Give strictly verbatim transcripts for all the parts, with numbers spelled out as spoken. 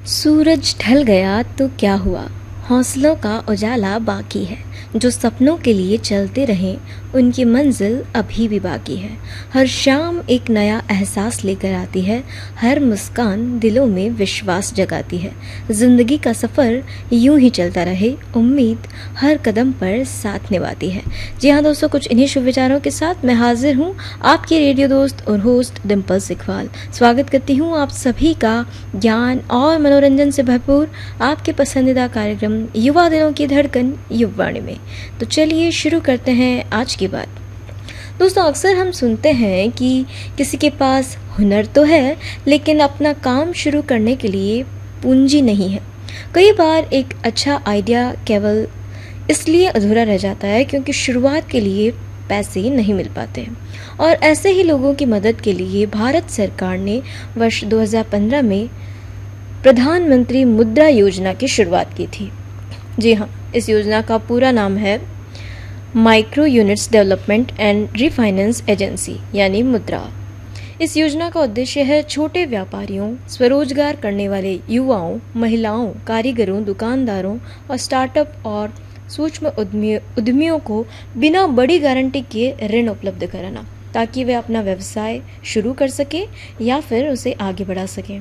सूरज ढल गया तो क्या हुआ, हौसलों का उजाला बाकी है। जो सपनों के लिए चलते रहें उनकी मंजिल अभी भी बाकी है। हर शाम एक नया एहसास लेकर आती है, हर मुस्कान दिलों में विश्वास जगाती है। जिंदगी का सफ़र यूं ही चलता रहे, उम्मीद हर कदम पर साथ निभाती है। जी हाँ दोस्तों, कुछ इन्हीं शुभ विचारों के साथ मैं हाजिर हूँ, आपकी रेडियो दोस्त और होस्ट डिम्पल सिखवाल। स्वागत करती हूँ आप सभी का ज्ञान और मनोरंजन से भरपूर आपके पसंदीदा कार्यक्रम युवा दिनों की धड़कन युववाणी में। तो चलिए शुरू करते हैं आज की बात। दोस्तों, अक्सर हम सुनते हैं कि किसी के पास हुनर तो है लेकिन अपना काम शुरू करने के लिए पूंजी नहीं है। कई बार एक अच्छा आइडिया केवल इसलिए अधूरा रह जाता है क्योंकि शुरुआत के लिए पैसे नहीं मिल पाते। और ऐसे ही लोगों की मदद के लिए भारत सरकार ने वर्ष दो हज़ार पंद्रह में प्रधानमंत्री मुद्रा योजना की शुरुआत की थी। जी हाँ, इस योजना का पूरा नाम है micro units development and refinance agency यानी मुद्रा। इस योजना का उद्देश्य है छोटे व्यापारियों, स्वरोजगार करने वाले युवाओं, महिलाओं, कारीगरों, दुकानदारों और स्टार्टअप और सूक्ष्म उद्यमियों को बिना बड़ी गारंटी के ऋण उपलब्ध कराना, ताकि वे अपना व्यवसाय शुरू कर सकें या फिर उसे आगे बढ़ा सकें।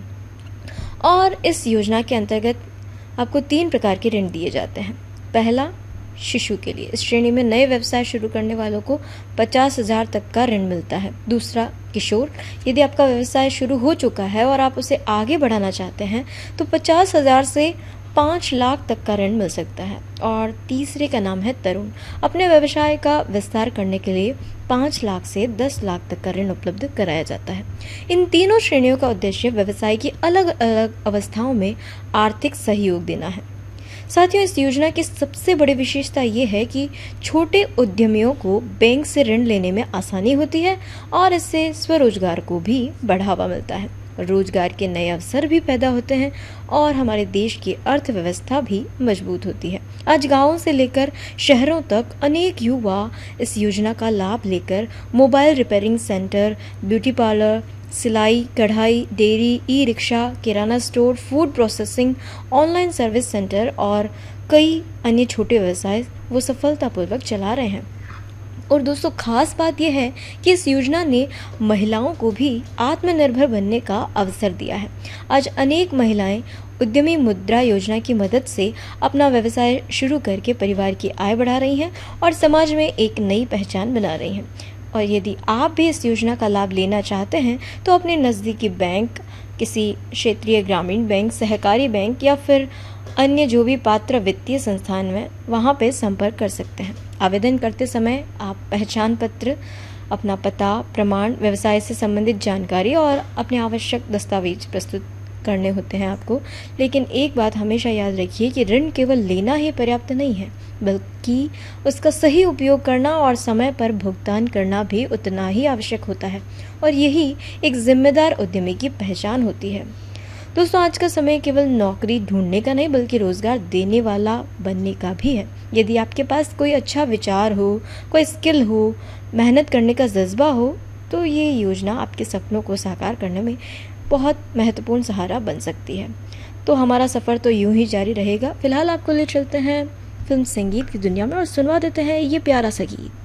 और इस योजना के अंतर्गत आपको तीन प्रकार के ऋण दिए जाते हैं। पहला, शिशु के लिए। इस श्रेणी में नए व्यवसाय शुरू करने वालों को पचास हजार तक का ऋण मिलता है। दूसरा, किशोर। यदि आपका व्यवसाय शुरू हो चुका है और आप उसे आगे बढ़ाना चाहते हैं तो पचास हजार से पाँच लाख तक का ऋण मिल सकता है। और तीसरे का नाम है तरुण। अपने व्यवसाय का विस्तार करने के लिए पाँच लाख से दस लाख तक का ऋण उपलब्ध कराया जाता है। इन तीनों श्रेणियों का उद्देश्य व्यवसाय की अलग अलग अवस्थाओं में आर्थिक सहयोग देना है। साथियों, इस योजना की सबसे बड़ी विशेषता ये है कि छोटे उद्यमियों को बैंक से ऋण लेने में आसानी होती है और इससे स्वरोजगार को भी बढ़ावा मिलता है। रोजगार के नए अवसर भी पैदा होते हैं और हमारे देश की अर्थव्यवस्था भी मजबूत होती है। आज गांवों से लेकर शहरों तक अनेक युवा इस योजना का लाभ लेकर mobile repairing centre, beauty parlour, सिलाई, कढ़ाई, डेयरी, ई रिक्शा, किराना store, food processing, online service centre और कई अन्य छोटे व्यवसाय वो सफलतापूर्वक चला रहे हैं। और दोस्तों, खास बात यह है कि इस योजना ने महिलाओं को भी आत्मनिर्भर बनने का अवसर दिया है। आज अनेक महिलाएं उद्यमी मुद्रा योजना की मदद से अपना व्यवसाय शुरू करके परिवार की आय बढ़ा रही हैं और समाज में एक नई पहचान बना रही हैं। और यदि आप भी इस योजना का लाभ लेना चाहते हैं तो अपने नज़दीकी बैंक, किसी क्षेत्रीय ग्रामीण बैंक, सहकारी बैंक या फिर अन्य जो भी पात्र वित्तीय संस्थान में वहाँ पे संपर्क कर सकते हैं। आवेदन करते समय आप पहचान पत्र, अपना पता, प्रमाण, व्यवसाय से संबंधित जानकारी और अपने आवश्यक दस्तावेज प्रस्तुत करने होते हैं आपको। लेकिन एक बात हमेशा याद रखिए कि ऋण केवल लेना ही पर्याप्त नहीं है, बल्कि उसका सही उपयोग करना और समय पर भुगतान करना भी उतना ही आवश्यक होता है। और यही एक जिम्मेदार उद्यमी की पहचान होती है। दोस्तों, आज का समय केवल नौकरी ढूंढने का नहीं बल्कि रोजगार देने वाला बनने का भी है। यदि आपके पास कोई अच्छा विचार हो, कोई स्किल हो, मेहनत करने का जज्बा हो, तो ये योजना आपके सपनों को साकार करने में बहुत महत्वपूर्ण सहारा बन सकती है। तो हमारा सफ़र तो यूं ही जारी रहेगा। फिलहाल आपको ले चलते हैं फिल्म संगीत की दुनिया में और सुनवा देते हैं ये प्यारा सा गीत।